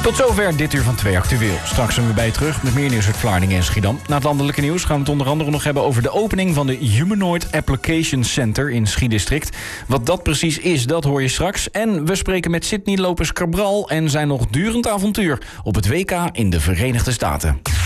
Tot zover dit uur van 2 Actueel. Straks zijn we bij je terug met meer nieuws uit Vlaardingen en Schiedam. Na het landelijke nieuws gaan we het onder andere nog hebben over de opening van de Humanoid Application Center in Schiedistrict. Wat dat precies is, dat hoor je straks. En we spreken met Sydney Lopez Cabral en zijn nog durend avontuur op het WK in de Verenigde Staten.